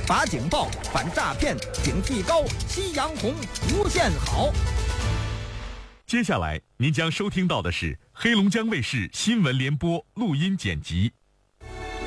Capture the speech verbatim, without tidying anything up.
法警报，反诈骗，警惕高，夕阳红，无限好。 接下来您将收听到的是黑龙江卫视新闻联播录音剪辑。